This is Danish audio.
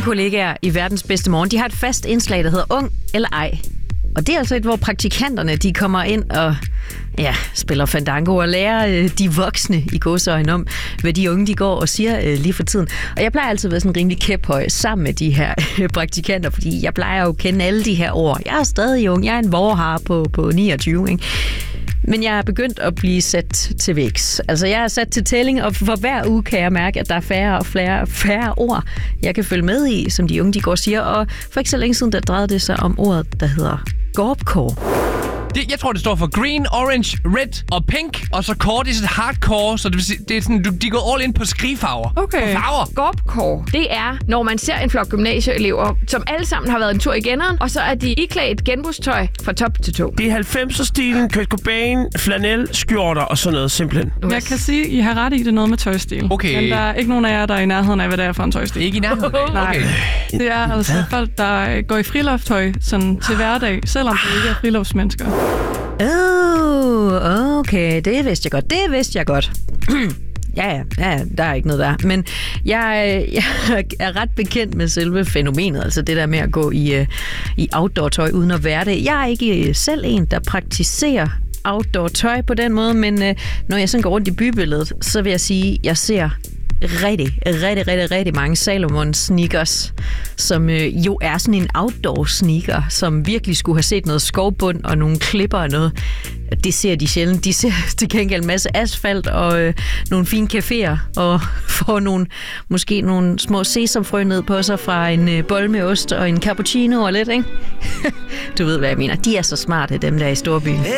kollegaer i Verdens Bedste Morgen, de har et fast indslag, der hedder Ung eller ej. Og det er altså et, hvor praktikanterne de kommer ind og spiller fandango og lærer de voksne i gåseøjne om, hvad de unge de går og siger lige for tiden. Og jeg plejer altid at være sådan rimelig kæphøj sammen med de her praktikanter, fordi jeg plejer jo at kende alle de her ord. Jeg er stadig ung, jeg er en vorhar på 29, ikke? Men jeg er begyndt at blive sat til vægs. Altså, jeg er sat til tælling, og for hver uge kan jeg mærke, at der er færre og færre ord, jeg kan følge med i, som de unge de går og siger. Og for ikke så længe siden, der drejede det sig om ordet, der hedder gorpcore. Jeg tror, det står for green, orange, red og pink, og så core, det er sådan hardcore, så det er sådan, de går all in på skrigfarver. Okay. Farver. Gorpcore, det er, når man ser en flok gymnasieelever, som alle sammen har været en tur i Genneren, og så er de iklædt genbrugstøj fra top til tå. Det er 90'er-stilen, Kurt Cobain, flanel, skjorter og sådan noget, simpelthen. Jeg kan sige, I har ret i, det er noget med tøjstil. Okay. Men der er ikke nogen af jer, der er i nærheden af, hvad det er for en tøjstil. Ikke i nærheden? Nej. Okay. Det er altså folk, der går i friluftstøj sådan til hverdag, selvom de ikke er friluftsmennesker. Okay, det vidste jeg godt. Ja, der er ikke noget der. Men jeg er ret bekendt med selve fænomenet, altså det der med at gå i outdoor-tøj uden at være det. Jeg er ikke selv en, der praktiserer outdoor-tøj på den måde, men når jeg sådan går rundt i bybilledet, så vil jeg sige, at jeg ser rigtig mange Salomon sneakers, som jo er sådan en outdoor sneaker, som virkelig skulle have set noget skovbund og nogle klipper og noget. Det ser de sjældent. De ser til gengæld en masse asfalt og nogle fine caféer og får måske nogle små sesamfrø ned på sig fra en bolle med ost og en cappuccino og lidt, ikke? Du ved, hvad jeg mener. De er så smarte, dem der i storbyen.